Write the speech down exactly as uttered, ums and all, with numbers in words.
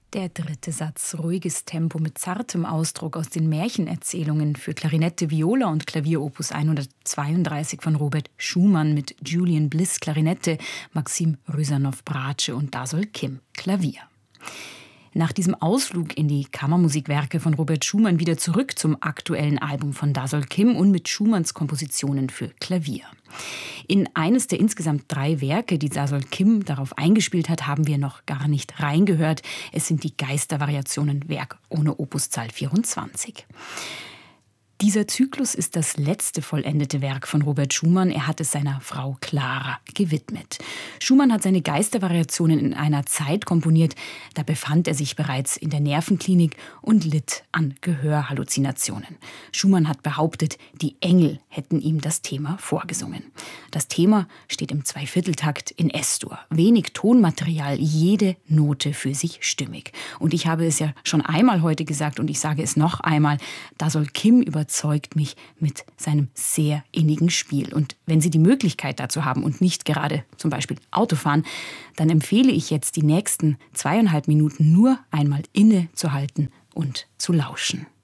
Der dritte Satz, ruhiges Tempo mit zartem Ausdruck aus den Märchenerzählungen für Klarinette, Viola und Klavier Opus hundertzweiunddreißig von Robert Schumann mit Julian Bliss Klarinette, Maxim Rysanow Bratsche und Dasol Kim Klavier. Nach diesem Ausflug in die Kammermusikwerke von Robert Schumann wieder zurück zum aktuellen Album von Dasol Kim und mit Schumanns Kompositionen für Klavier. In eines der insgesamt drei Werke, die Dasol Kim darauf eingespielt hat, haben wir noch gar nicht reingehört. Es sind die Geistervariationen, Werk ohne Opuszahl vierundzwanzig. Dieser Zyklus ist das letzte vollendete Werk von Robert Schumann. Er hat es seiner Frau Clara gewidmet. Schumann hat seine Geistervariationen in einer Zeit komponiert, da befand er sich bereits in der Nervenklinik und litt an Gehörhalluzinationen. Schumann hat behauptet, die Engel hätten ihm das Thema vorgesungen. Das Thema steht im Zweivierteltakt in Es-Dur. Wenig Tonmaterial, jede Note für sich stimmig. Und ich habe es ja schon einmal heute gesagt und ich sage es noch einmal, Dasol Kim überzeugt mich mit seinem sehr innigen Spiel. Und wenn Sie die Möglichkeit dazu haben und nicht gerade zum Beispiel Auto fahren, dann empfehle ich jetzt die nächsten zweieinhalb Minuten nur einmal innezuhalten und zu lauschen.